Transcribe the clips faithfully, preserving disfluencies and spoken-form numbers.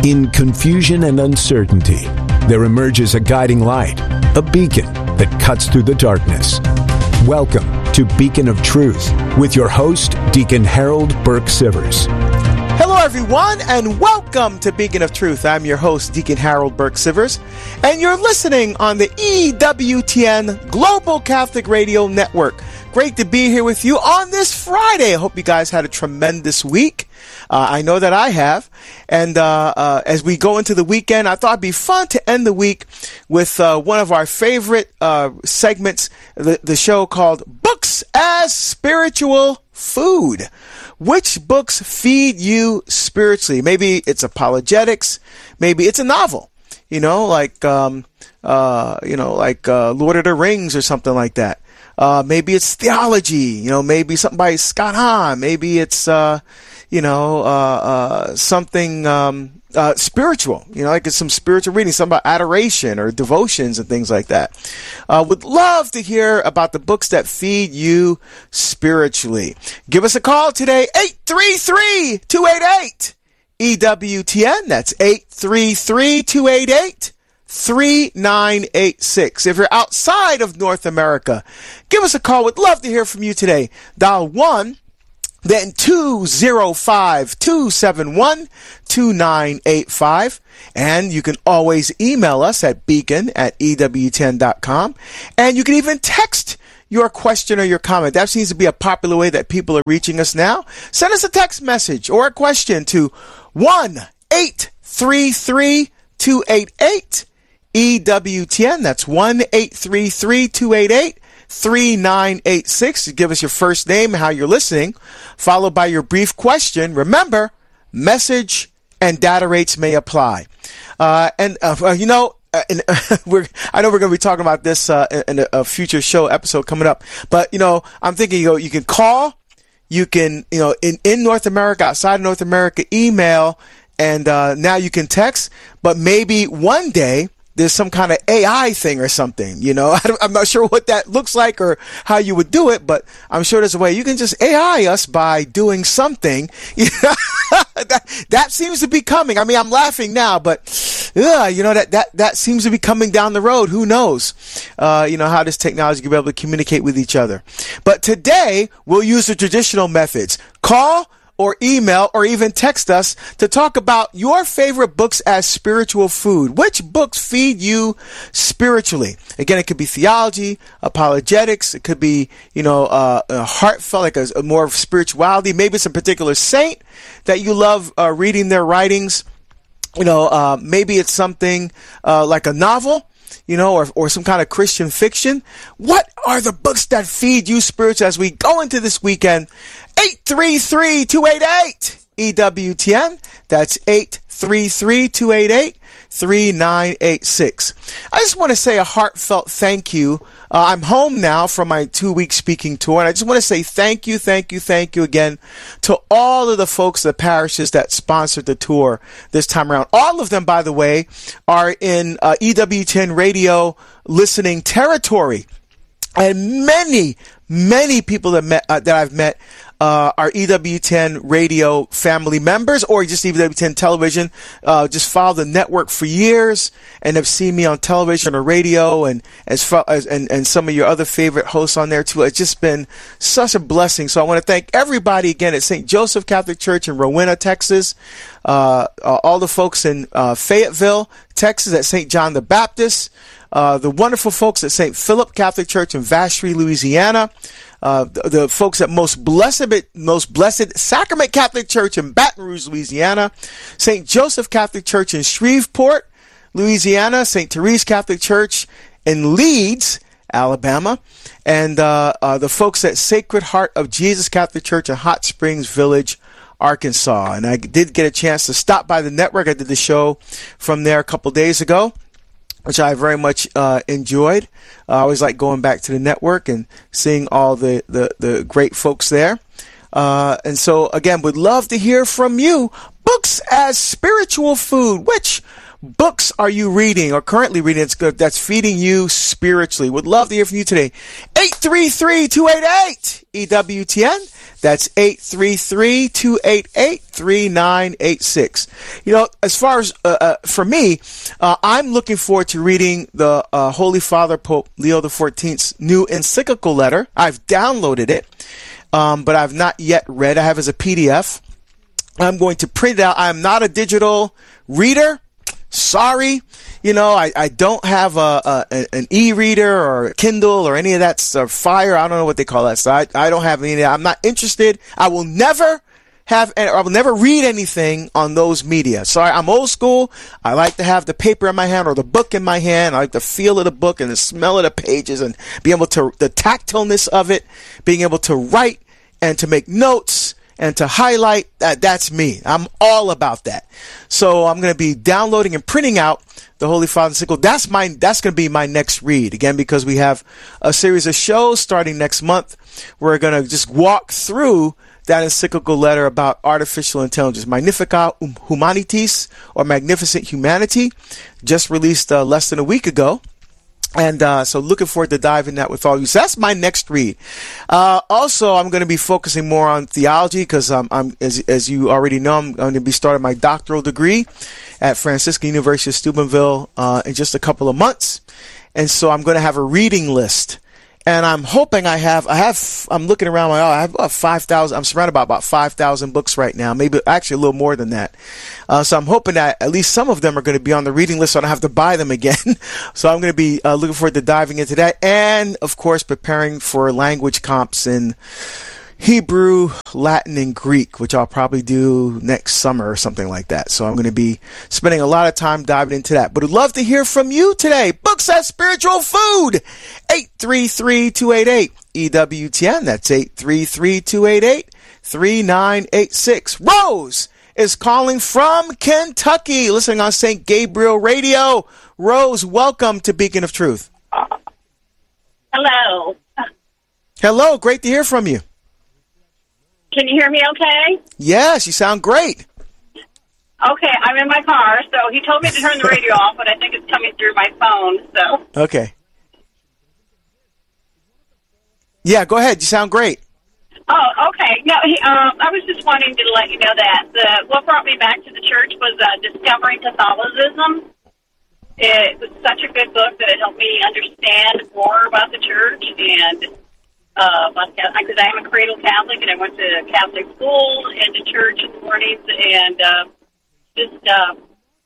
In confusion and uncertainty, there emerges a guiding light, a beacon that cuts through the darkness. Welcome to Beacon of Truth with your host, Deacon Harold Burke-Sivers. Hello, everyone, and welcome to Beacon of Truth. I'm your host, Deacon Harold Burke-Sivers, and you're listening on the E W T N Global Catholic Radio Network. Great to be here with you on this Friday. I hope you guys had a tremendous week. Uh, I know that I have. And uh, uh, as we go into the weekend, I thought it'd be fun to end the week with uh, one of our favorite uh, segments, the, the show called Books as Spiritual Food. Which books feed you spiritually? Maybe it's apologetics. Maybe it's a novel, you know, like, um, uh, you know, like uh, Lord of the Rings or something like that. Uh, maybe it's theology, you know, maybe something by Scott Hahn. Maybe it's, uh, you know, uh, uh, something, um, uh, spiritual, you know, like it's some spiritual reading, something about adoration or devotions and things like that. Uh, would love to hear about the books that feed you spiritually. Give us a call today, eight three three, two eight eight, E W T N. That's eight three three, two eight eight, three nine eight six. If you're outside of North America, give us a call. We'd love to hear from you today. Dial one, then two zero five, two seven one, two nine eight five. And you can always email us at beacon at E W T N dot com. And you can even text your question or your comment. That seems to be a popular way that people are reaching us now. Send us a text message or a question to one eight three three, two eight eight, E W T N. That's one eight three three, two eight eight, three nine eight six. Give us your first name, how you're listening, followed by your brief question. Remember, message and data rates may apply. Uh, and, uh, you know, uh, and, uh, we're, I know we're going to be talking about this uh, in a, a future show episode coming up. But, you know, I'm thinking, you know, you can call, you can, you know, in, in North America, outside of North America, email, and uh, now you can text. But maybe one day, there's some kind of A I thing or something, you know. I'm not sure what that looks like or how you would do it, but I'm sure there's a way you can just A I us by doing something. that, that seems to be coming. I mean, I'm laughing now, but yeah, you know, that, that, that seems to be coming down the road. Who knows, uh, you know, how this technology can be able to communicate with each other. But today, we'll use the traditional methods. Call or email or even text us to talk about your favorite books as spiritual food. Which books feed you spiritually? Again, it could be theology, apologetics. It could be, you know, uh, a heartfelt, like a, a more of spirituality. Maybe it's a particular saint that you love uh, reading their writings. You know, uh, maybe it's something uh, like a novel, you know, or, or some kind of Christian fiction. What are the books that feed you spiritually as we go into this weekend? eight three three, two eight eight, E W T N. That's eight three three, two eight eight, three nine eight six. I just want to say a heartfelt thank you. Uh, I'm home now from my two-week speaking tour, and I just want to say thank you, thank you, thank you again to all of the folks, the parishes that sponsored the tour this time around. All of them, by the way, are in uh, E W T N radio listening territory. And many, many people that met uh, that I've met uh, are E W T N radio family members, or just E W T N television. Uh, just follow the network for years and have seen me on television or radio, and as far as and, and some of your other favorite hosts on there too. It's just been such a blessing. So I want to thank everybody again at Saint Joseph Catholic Church in Rowena, Texas. Uh, uh, all the folks in uh, Fayetteville, Texas at Saint John the Baptist. Uh, the wonderful folks at Saint Philip Catholic Church in Vacherie, Louisiana. Uh, the, the folks at Most Blessed, Most Blessed Sacrament Catholic Church in Baton Rouge, Louisiana. Saint Joseph Catholic Church in Shreveport, Louisiana. Saint Therese Catholic Church in Leeds, Alabama. And uh, uh, the folks at Sacred Heart of Jesus Catholic Church in Hot Springs Village, Arkansas. And I did get a chance to stop by the network. I did the show from there a couple days ago, which I very much uh, enjoyed. Uh, I always like going back to the network and seeing all the, the, the great folks there. Uh, and so, again, would love to hear from you. Books as spiritual food. Which books are you reading or currently reading that's good, that's feeding you spiritually? Would love to hear from you today. eight three three, two eight eight, E W T N. That's eight three three, two eight eight, three nine eight six. You know, as far as, uh, uh, for me, uh, I'm looking forward to reading the uh, Holy Father Pope Leo the fourteenth's new encyclical letter. I've downloaded it, um, but I've not yet read. I have it as a P D F. I'm going to print it out. I'm not a digital reader. Sorry. You know, I, I don't have a, a an e-reader or a Kindle or any of that stuff. Fire, I don't know what they call that. So I, I don't have any of that. I'm not interested. I will never have, I will never read anything on those media. Sorry, I'm old school. I like to have the paper in my hand or the book in my hand. I like the feel of the book and the smell of the pages and be able to, the tactileness of it, being able to write and to make notes and to highlight. That, that's me. I'm all about that. So I'm going to be downloading and printing out the Holy Father encyclical. That's my, that's going to be my next read. Again, because we have a series of shows starting next month. We're going to just walk through that encyclical letter about artificial intelligence, Magnificat Humanitas, or Magnificent Humanity, just released uh, less than a week ago. And uh, so looking forward to diving that with all of you. So that's my next read. Uh, also, I'm going to be focusing more on theology because um, I'm, as, as you already know, I'm going to be starting my doctoral degree at Franciscan University of Steubenville uh, in just a couple of months. And so I'm going to have a reading list. And I'm hoping I have, I have, I'm looking around my, oh, I have about five thousand, I'm surrounded by about five thousand books right now, maybe actually a little more than that. Uh, so I'm hoping that at least some of them are going to be on the reading list so I don't have to buy them again. So I'm going to be uh, looking forward to diving into that. And of course, preparing for language comps in Hebrew, Latin, and Greek, which I'll probably do next summer or something like that. So I'm going to be spending a lot of time diving into that. But I'd love to hear from you today. Books as spiritual food. eight three three, two eight eight, E W T N. That's eight three three, two eight eight, three nine eight six. Rose is calling from Kentucky, listening on Saint Gabriel Radio. Rose, welcome to Beacon of Truth. Hello. Hello, great to hear from you. Can you hear me okay? Yes, you sound great. Okay, I'm in my car, so he told me to turn the radio off, but I think it's coming through my phone, so. Okay. Yeah, go ahead. You sound great. Oh, okay. No, he, um, I was just wanting to let you know that the, what brought me back to the church was uh, Discovering Catholicism. It was such a good book that it helped me understand more about the church and Uh, because I am a cradle Catholic and I went to Catholic school and to church in the mornings, and uh, just uh,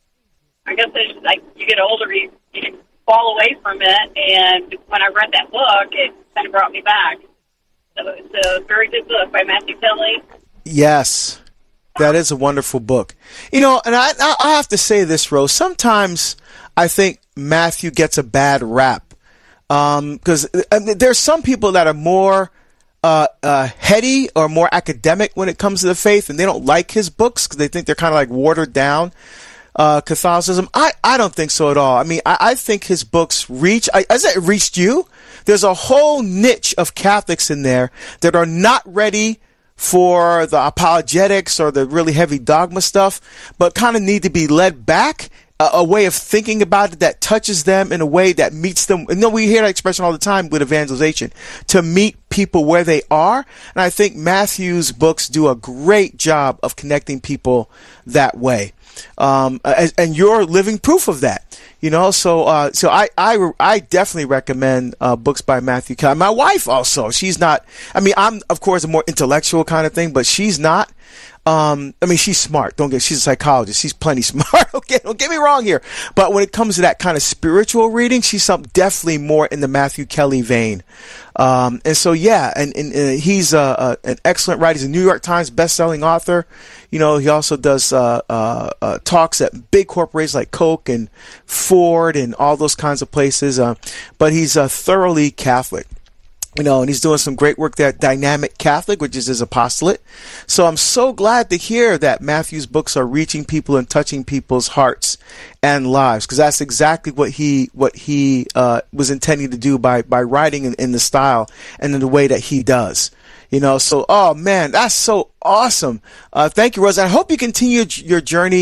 I guess it's like you get older, you, you fall away from it. And when I read that book, it kind of brought me back. So it's a very good book by Matthew Kelly. Yes, that is a wonderful book. You know, and I I have to say this, Rose. Sometimes I think Matthew gets a bad rap. Because um, I mean, there's some people that are more uh, uh, heady or more academic when it comes to the faith, and they don't like his books because they think they're kind of like watered down uh, Catholicism. I, I don't think so at all. I mean, I, I think his books reach, I, as it reached you, there's a whole niche of Catholics in there that are not ready for the apologetics or the really heavy dogma stuff, but kind of need to be led back. A, a way of thinking about it that touches them in a way that meets them. And no, we hear that expression all the time with evangelization, to meet people where they are. And I think Matthew's books do a great job of connecting people that way. Um, and, and you're living proof of that, you know. So, uh, so I, I, I definitely recommend uh, books by Matthew Kelly. My wife also. She's not. I mean, I'm of course a more intellectual kind of thing, but she's not. Um, I mean, she's smart. Don't get, she's a psychologist. She's plenty smart. Okay. Don't get me wrong here. But when it comes to that kind of spiritual reading, she's some, definitely more in the Matthew Kelly vein. Um, and so, yeah, and, and, and he's uh, uh, an excellent writer. He's a New York Times best-selling author. You know, he also does uh, uh, uh, talks at big corporations like Coke and Ford and all those kinds of places. Uh, but he's uh, thoroughly Catholic. You know, and he's doing some great work there at Dynamic Catholic, which is his apostolate. So I'm so glad to hear that Matthew's books are reaching people and touching people's hearts and lives, because that's exactly what he what he uh, was intending to do by by writing in, in the style and in the way that he does. You know, so, oh man, that's so awesome. Uh, thank you, Rose. I hope you continue your journey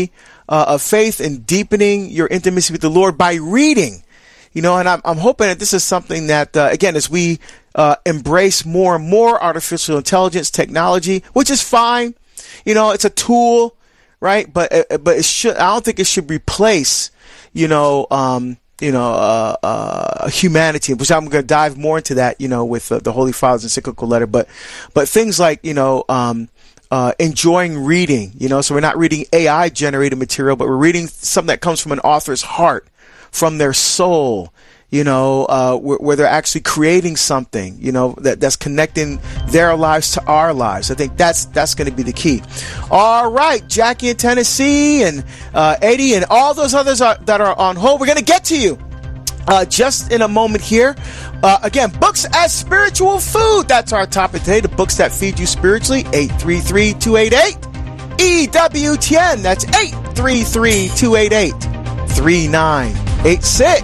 uh, of faith and deepening your intimacy with the Lord by reading. You know, and I'm, I'm hoping that this is something that, uh, again, as we uh, embrace more and more artificial intelligence technology, which is fine. You know, it's a tool, right? But uh, but it should. I don't think it should replace, you know, um, you know, uh, uh, humanity. Which I'm going to dive more into that, you know, with uh, the Holy Father's encyclical letter. But but things like, you know, um, uh, enjoying reading. You know, so we're not reading A I generated material, but we're reading something that comes from an author's heart, from their soul, you know, uh, where, where they're actually creating something, you know, that, that's connecting their lives to our lives. I think that's that's going to be the key. All right, Jackie in Tennessee and uh, Eddie and all those others are, that are on hold, we're going to get to you uh, just in a moment here. Uh, again, books as spiritual food. That's our topic today, the books that feed you spiritually. eight three three, two eight eight, E W T N. That's eight three three, two eight eight, three nine eight six.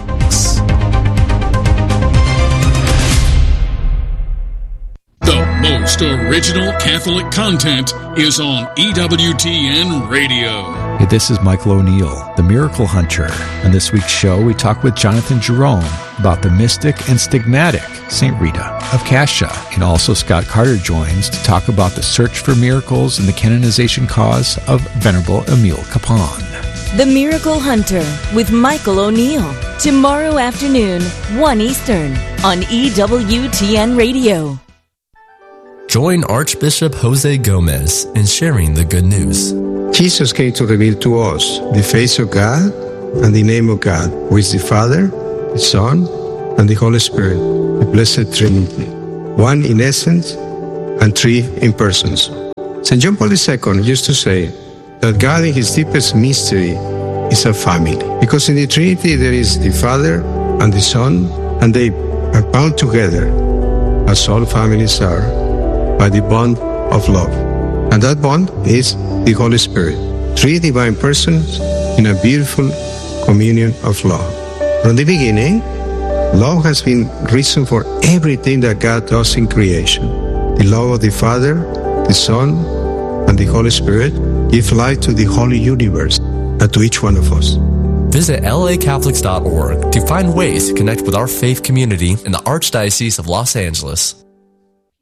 The most original Catholic content is on E W T N Radio. Hey, this is Michael O'Neill, the Miracle Hunter. On this week's show, we talk with Jonathan Jerome about the mystic and stigmatic Saint Rita of Cascia. And also Scott Carter joins to talk about the search for miracles and the canonization cause of Venerable Emile Capon. The Miracle Hunter with Michael O'Neill. Tomorrow afternoon, one Eastern, on E W T N Radio. Join Archbishop Jose Gomez in sharing the good news. Jesus came to reveal to us the face of God and the name of God, who is the Father, the Son, and the Holy Spirit, the Blessed Trinity, one in essence and three in persons. Saint John Paul the Second used to say that God in his deepest mystery is a family. Because in the Trinity there is the Father and the Son, and they are bound together, as all families are, by the bond of love. And that bond is the Holy Spirit. Three divine persons in a beautiful communion of love. From the beginning, love has been reason for everything that God does in creation. The love of the Father, the Son, and the Holy Spirit give life to the holy universe and to each one of us. Visit L A Catholics dot org to find ways to connect with our faith community in the Archdiocese of Los Angeles.